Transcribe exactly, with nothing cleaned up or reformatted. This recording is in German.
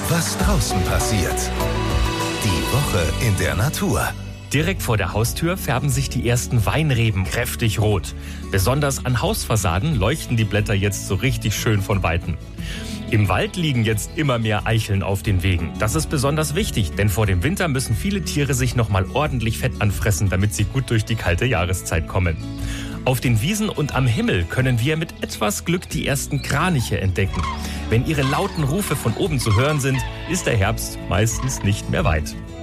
was draußen passiert. Die Woche in der Natur. Direkt vor der Haustür färben sich die ersten Weinreben kräftig rot. Besonders an Hausfassaden leuchten die Blätter jetzt so richtig schön von Weitem. Im Wald liegen jetzt immer mehr Eicheln auf den Wegen. Das ist besonders wichtig, denn vor dem Winter müssen viele Tiere sich nochmal ordentlich Fett anfressen, damit sie gut durch die kalte Jahreszeit kommen. Auf den Wiesen und am Himmel können wir mit etwas Glück die ersten Kraniche entdecken. Wenn ihre lauten Rufe von oben zu hören sind, ist der Herbst meistens nicht mehr weit.